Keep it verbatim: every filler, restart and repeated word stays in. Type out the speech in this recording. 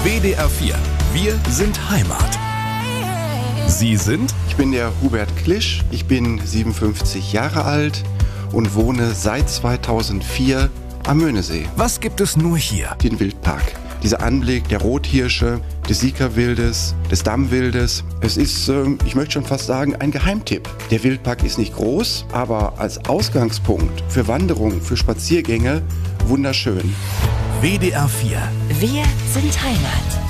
W D R vier. Wir sind Heimat. Sie sind? Ich bin der Hubert Klisch, ich bin siebenundfünfzig Jahre alt und wohne seit zweitausendvier am Möhnesee. Was gibt es nur hier? Den Wildpark. Dieser Anblick der Rothirsche, des Siegerwildes, des Dammwildes. Es ist, äh, ich möchte schon fast sagen, ein Geheimtipp. Der Wildpark ist nicht groß, aber als Ausgangspunkt für Wanderungen, für Spaziergänge wunderschön. W D R vier. Wir sind Heimat.